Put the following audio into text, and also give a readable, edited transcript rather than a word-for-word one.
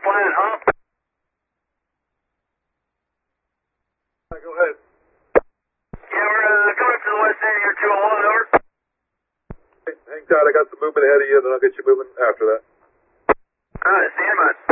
flat hump. Go ahead. Yeah, we're coming to the west end here, 201, over. Hang tight, I got some movement ahead of you, then I'll get you moving after that. Alright, stand by.